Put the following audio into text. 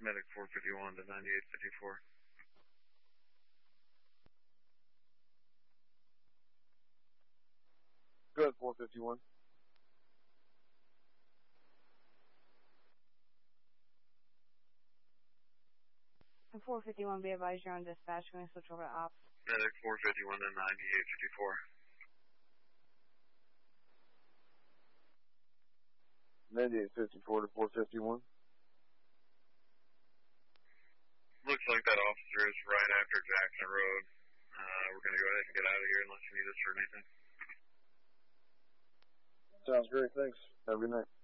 Medic 451 to 9854. Go ahead, 451. And 451, be advised you're on dispatch. Going to switch over to ops. Medic 451 to 9854. (9854) to 451. Looks like that officer is right after Jackson Road. We're going to go ahead and get out of here unless you need us for anything. Sounds great. Thanks. Have a good night.